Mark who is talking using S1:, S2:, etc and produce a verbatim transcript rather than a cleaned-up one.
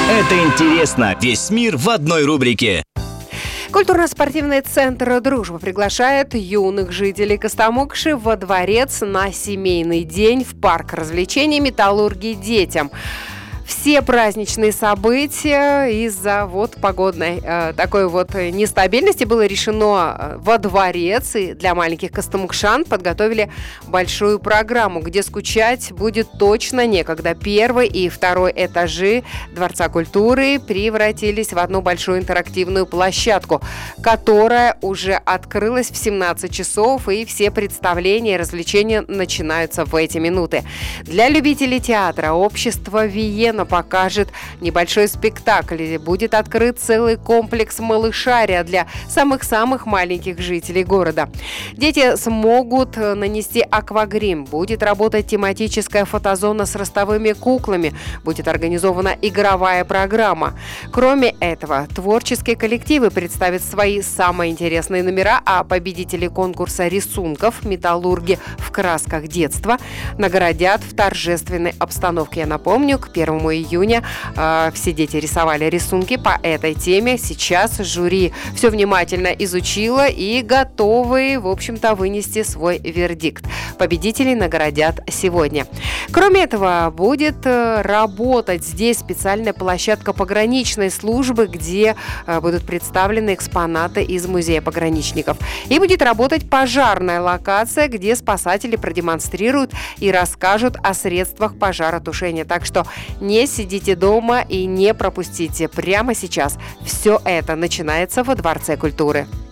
S1: Это интересно. Весь мир в одной рубрике.
S2: Культурно-спортивный центр «Дружба» приглашает юных жителей Костомукши во дворец на семейный день в парк развлечений «Металлургии детям». Все праздничные события из-за вот погодной э, такой вот нестабильности было решено во дворец, и для маленьких костомукшан подготовили большую программу, где скучать будет точно некогда. Первый и второй этажи Дворца культуры превратились в одну большую интерактивную площадку, которая уже открылась в семнадцать часов, и все представления и развлечения начинаются в эти минуты. Для любителей театра общество «Виена» покажет небольшой спектакль. Будет открыт целый комплекс малышария для самых-самых маленьких жителей города. Дети смогут нанести аквагрим. Будет работать тематическая фотозона с ростовыми куклами. Будет организована игровая программа. Кроме этого, творческие коллективы представят свои самые интересные номера, а победители конкурса рисунков «Металлурги в красках детства» наградят в торжественной обстановке. Я напомню, к первому июня э, все дети рисовали рисунки по этой теме. Сейчас жюри все внимательно изучило и готовы, в общем-то, вынести свой вердикт. Победителей наградят сегодня. Кроме этого, будет э, работать здесь специальная площадка пограничной службы, где э, будут представлены экспонаты из музея пограничников. И будет работать пожарная локация, где спасатели продемонстрируют и расскажут о средствах пожаротушения. Так что не сидите дома и не пропустите прямо сейчас. Все это начинается во Дворце культуры.